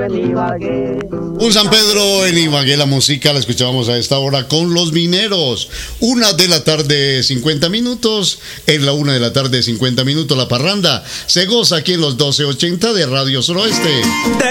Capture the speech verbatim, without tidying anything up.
Un San Pedro en Ibagué, la música la escuchábamos a esta hora con Los Mineros. Una de la tarde, cincuenta minutos. En la una de la tarde, cincuenta minutos, la parranda se goza aquí en los doce ochenta de Radio Suroeste.